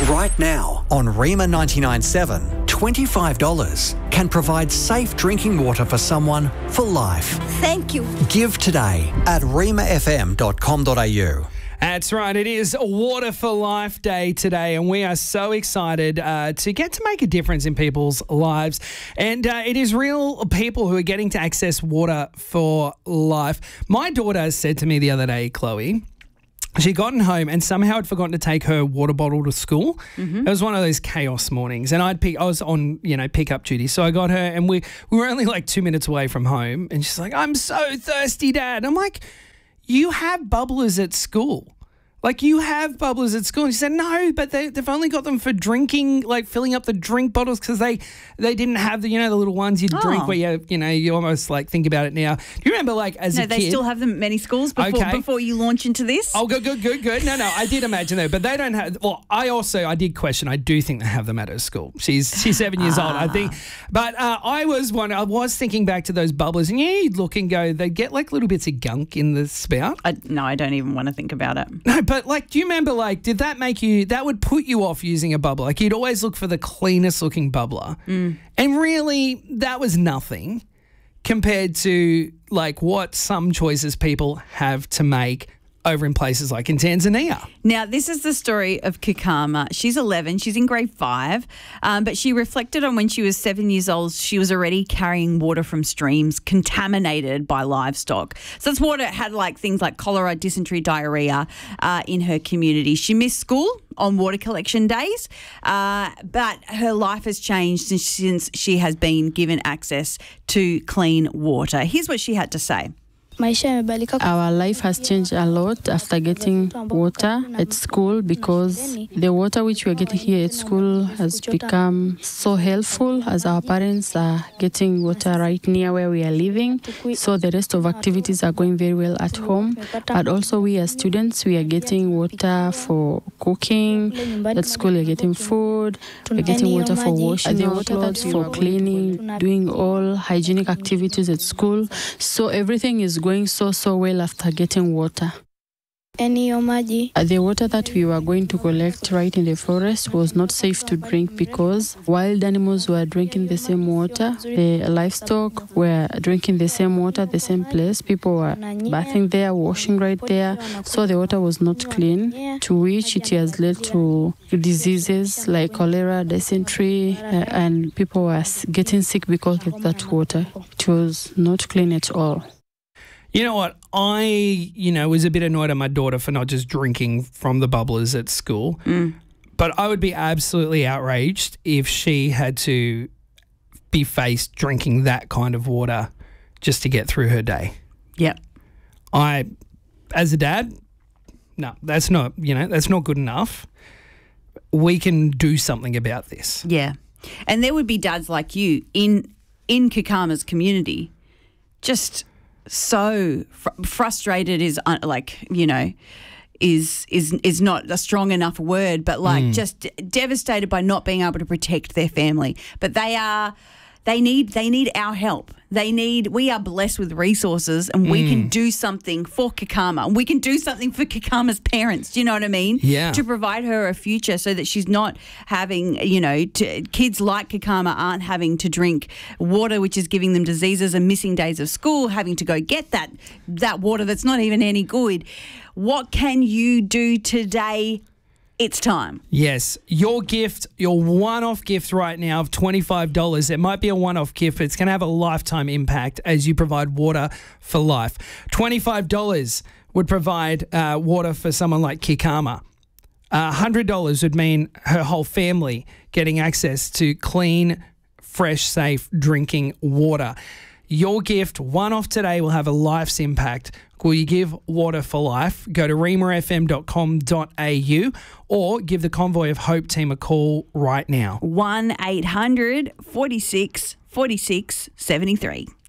Right now on Rima 99.7, $25 can provide safe drinking water for someone for life. Thank you. Give today at rimafm.com.au. That's right. It is Water for Life Day today, and we are so excited to get to make a difference in people's lives. And it is real people who are getting to access water for life. My daughter said to me the other day, Chloe, she'd gotten home and somehow had forgotten to take her water bottle to school. It was one of those chaos mornings, and I was on pickup duty, so I got her, and we were only like 2 minutes away from home, and she's like, "I'm so thirsty, Dad." I'm like, "You have bubblers at school. Like, you have bubblers at school." And she said, "No, but they've only got them for drinking, like filling up the drink bottles, because they didn't have the little ones you drink where you almost like think about it now." Do you remember as a kid? No, they still have them at many schools before you launch into this. Oh, good. No, I did imagine that, but they don't have. Well, I did question. I do think they have them at her school. She's 7 years old, I think. But I was thinking back to those bubblers, and you'd look and go, they get like little bits of gunk in the spout. No, I don't even want to think about it. No, but do you remember, did that that would put you off using a bubbler? Like, you'd always look for the cleanest looking bubbler. And really, that was nothing compared to, what some choices people have to make over in places like in Tanzania. Now, this is the story of Kikama. She's 11. She's in grade 5. But she reflected on when she was 7 years old, she was already carrying water from streams contaminated by livestock. So this water had things like cholera, dysentery, diarrhea in her community. She missed school on water collection days, but her life has changed since she has been given access to clean water. Here's what she had to say. Our life has changed a lot after getting water at school, because the water which we are getting here at school has become so helpful, as our parents are getting water right near where we are living. So the rest of activities are going very well at home. But also we as students, we are getting water for cooking. At school we are getting food, we are getting water for washing our clothes, for cleaning, doing all hygienic activities at school. So everything is going so well after getting water. The water that we were going to collect right in the forest was not safe to drink, because wild animals were drinking the same water. The livestock were drinking the same water, the same place. People were bathing there, washing right there. So the water was not clean, to which it has led to diseases like cholera, dysentery, and people were getting sick because of that water. It was not clean at all. You know what? I was a bit annoyed at my daughter for not just drinking from the bubblers at school. But I would be absolutely outraged if she had to be faced drinking that kind of water just to get through her day. Yep. As a dad, no, that's not good enough. We can do something about this. Yeah. And there would be dads like you in Kikama's community, just so frustrated is not a strong enough word, but just devastated by not being able to protect their family. But they need our help. We are blessed with resources, and we can do something for Kikama. And we can do something for Kikama's parents. Do you know what I mean? Yeah. To provide her a future, so that she's not having, kids like Kikama aren't having to drink water which is giving them diseases and missing days of school, having to go get that water that's not even any good. What can you do today? It's time. Yes. Your gift, your one-off gift right now of $25. It might be a one-off gift, but it's going to have a lifetime impact as you provide water for life. $25 would provide water for someone like Kikama. $100 would mean her whole family getting access to clean, fresh, safe drinking water. Your gift, one off today, will have a life's impact. Will you give Water for Life? Go to rimafm.com.au or give the Convoy of Hope team a call right now. 1-800-46-46-73.